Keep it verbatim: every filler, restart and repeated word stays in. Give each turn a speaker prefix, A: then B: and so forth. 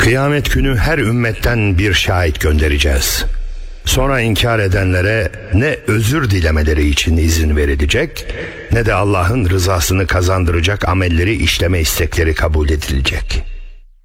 A: Kıyamet günü her ümmetten bir şahit göndereceğiz. Sonra inkar edenlere ne özür dilemeleri için izin verilecek, ne de Allah'ın rızasını kazandıracak amelleri işleme istekleri kabul edilecek.